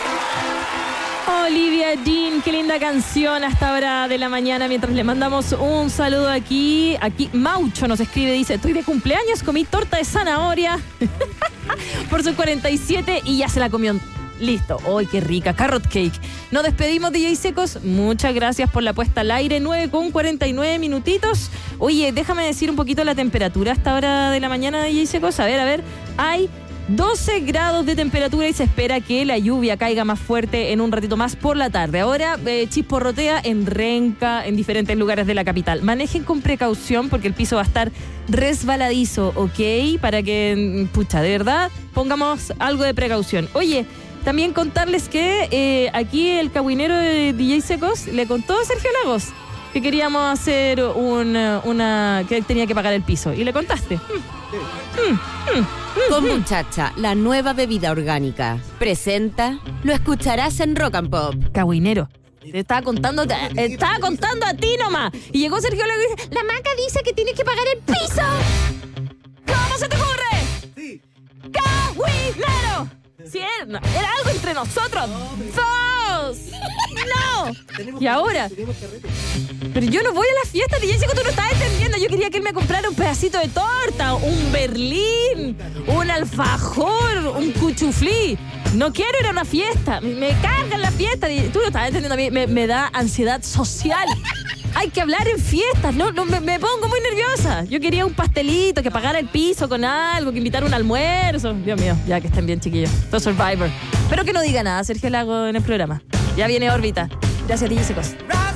Olivia Dean, qué linda canción a esta hora de la mañana. Mientras le mandamos un saludo aquí Maucho nos escribe, dice: estoy de cumpleaños, comí torta de zanahoria por sus 47 y ya se la comió. Listo. ¡Ay, qué rica! Carrot cake. Nos despedimos, DJ Secos. Muchas gracias por la puesta al aire. 9:49 minutitos. Oye, déjame decir un poquito la temperatura a esta hora de la mañana, DJ Secos. A ver. Hay 12 grados de temperatura y se espera que la lluvia caiga más fuerte en un ratito más por la tarde. Ahora chisporrotea en Renca, en diferentes lugares de la capital. Manejen con precaución porque el piso va a estar resbaladizo, ¿ok? Para que, de verdad, pongamos algo de precaución. Oye, también contarles que aquí el cagüinero de DJ Secos le contó a Sergio Lagos que queríamos hacer que tenía que pagar el piso. ¿Y le contaste? Kombuchacha, la nueva bebida orgánica. Presenta, lo escucharás en Rock and Pop. Cagüinero, te estaba contando a ti nomás. Y llegó Sergio Lagos y dice: la Maca dice que tienes que pagar el piso. ¿Cómo se te ocurre? Sí. ¡Cagüinero! Si era algo entre nosotros dos. No. Y ahora, pero yo no voy a la fiesta, DJ Seco, tú no estás entendiendo. Yo quería que él me comprara un pedacito de torta, un berlín, un alfajor, un cuchuflí. No quiero ir a una fiesta. Me cargan la fiesta. Tú no estás entendiendo. A mí me da ansiedad social. Hay que hablar en fiestas, no me pongo muy nerviosa. Yo quería un pastelito, que pagara el piso con algo, que invitara un almuerzo. Dios mío, ya que estén bien, chiquillos. The Survivor. Pero que no diga nada Sergio Lago en el programa. Ya viene órbita. Gracias, DJ Secos.